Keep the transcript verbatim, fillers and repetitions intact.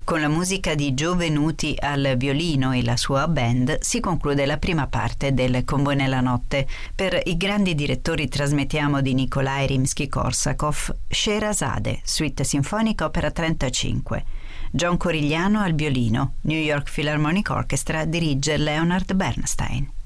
Con la musica di Joe Venuti al violino e la sua band si conclude la prima parte del Con voi nella notte. Per i grandi direttori trasmettiamo di Nikolai Rimsky-Korsakov Scheherazade, suite sinfonica opera trentacinque. John Corigliano al violino, New York Philharmonic Orchestra dirige Leonard Bernstein.